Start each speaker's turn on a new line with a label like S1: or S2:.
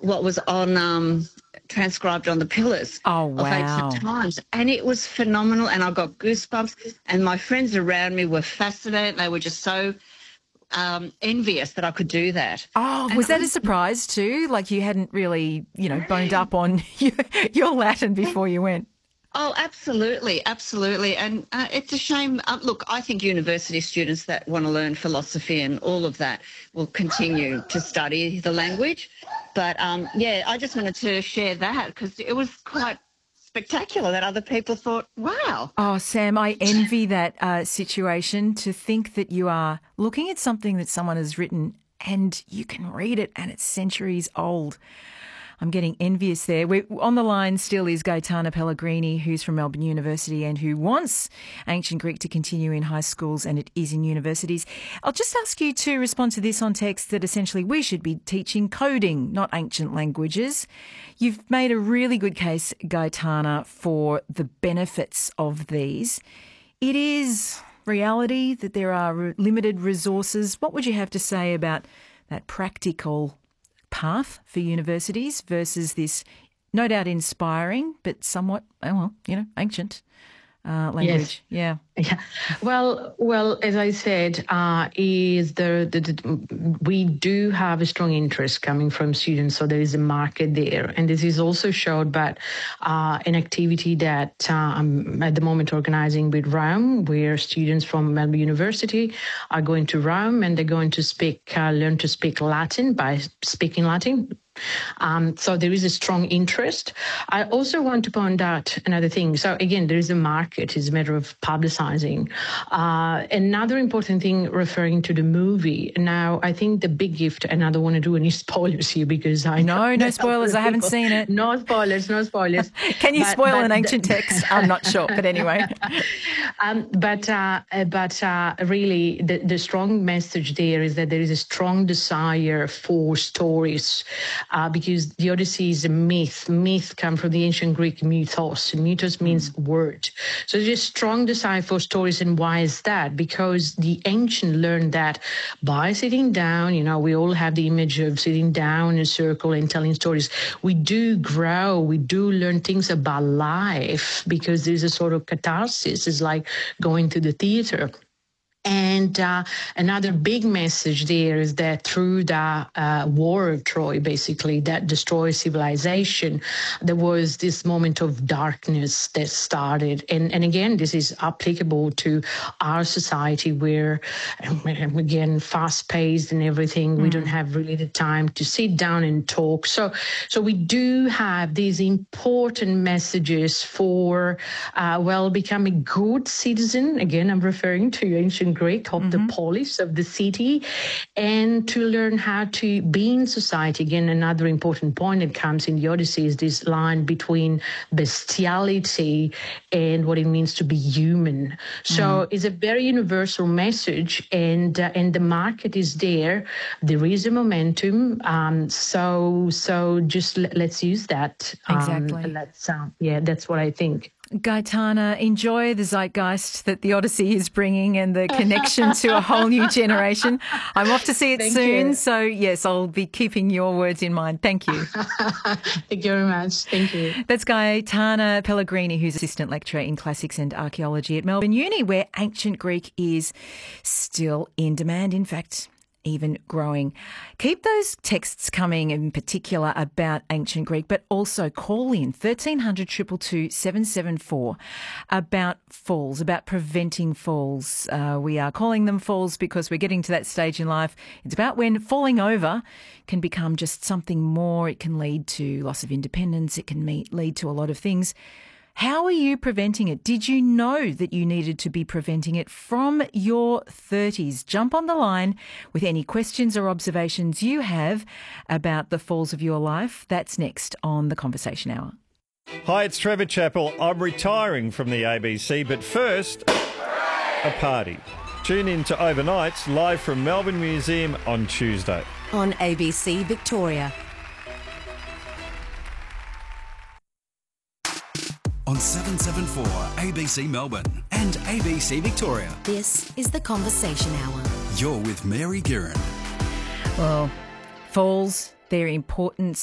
S1: what was on transcribed on the pillars
S2: Oh,
S1: of
S2: wow.
S1: ancient times. And it was phenomenal, and I got goosebumps. And my friends around me were fascinated. They were just so envious that I could do that.
S2: Oh,
S1: And
S2: was that a surprise too? Like you hadn't really, boned up on your Latin before you went?
S1: Oh, absolutely, absolutely. And it's a shame. Look, I think university students that want to learn philosophy and all of that will continue to study the language. But, yeah, I just wanted to share that because it was quite spectacular that other people thought, wow.
S2: Oh, Sam, I envy that situation, to think that you are looking at something that someone has written and you can read it and it's centuries old. I'm getting envious there. On the line still is Gaetana Pellegrini, who's from Melbourne University and who wants ancient Greek to continue in high schools, and it is in universities. I'll just ask you to respond to this on text, that essentially we should be teaching coding, not ancient languages. You've made a really good case, Gaetana, for the benefits of these. It is reality that there are limited resources. What would you have to say about that practical path for universities versus this, no doubt inspiring, but somewhat, ancient language?
S3: Yes. Yeah. Well, as I said, we do have a strong interest coming from students, so there is a market there, and this is also showed by an activity that I'm at the moment organizing with Rome, where students from Melbourne University are going to Rome and they're going to learn to speak Latin by speaking Latin. So there is a strong interest. I also want to point out another thing. So again, there is a market. It's a matter of publicizing. Another important thing, referring to the movie. Now, I think the big gift, and I don't want to do any spoilers here because I know.
S2: No spoilers. I haven't seen it.
S3: No spoilers.
S2: Can you spoil an ancient text? I'm not sure, but anyway.
S3: But really, the strong message there is that there is a strong desire for stories. Because the Odyssey is a myth. Myth come from the ancient Greek mythos. Mythos means word. So there's a strong desire for stories. And why is that? Because the ancient learned that by sitting down, we all have the image of sitting down in a circle and telling stories. We do grow. We do learn things about life because there's a sort of catharsis. It's like going to the theater. And another big message there is that through the war of Troy, basically, that destroys civilization, there was this moment of darkness that started. And again, this is applicable to our society where, again, fast-paced and everything, we don't have really the time to sit down and talk. So we do have these important messages for, becoming a good citizen. Again, I'm referring to ancient Greek, of the polis of the city, and to learn how to be in society. Again, another important point that comes in the Odyssey is this line between bestiality and what it means to be human. So it's a very universal message, and the market is there. There is a momentum. So just let's use that.
S2: Exactly.
S3: That's what I think.
S2: Gaetana, enjoy the zeitgeist that the Odyssey is bringing and the connection to a whole new generation. I'm off to see it soon.
S3: You.
S2: So, yes, I'll be keeping your words in mind. Thank you.
S3: Thank you very much. Thank you.
S2: That's Gaetana Pellegrini, who's Assistant Lecturer in Classics and Archaeology at Melbourne Uni, where ancient Greek is still in demand. In fact, even growing. Keep those texts coming, in particular about ancient Greek, but also call in 1300 222 774 about falls, about preventing falls. We are calling them falls because we're getting to that stage in life. It's about when falling over can become just something more. It can lead to loss of independence. It can lead to a lot of things. How are you preventing it? Did you know that you needed to be preventing it from your 30s? Jump on the line with any questions or observations you have about the falls of your life. That's next on The Conversation Hour.
S4: Hi, it's Trevor Chappell. I'm retiring from the ABC, but first, a party. Tune in to Overnights live from Melbourne Museum on Tuesday.
S5: On ABC Victoria.
S6: On 774 ABC Melbourne and ABC Victoria.
S5: This is The Conversation Hour.
S6: You're with Mary Guerin.
S2: Well, falls, their importance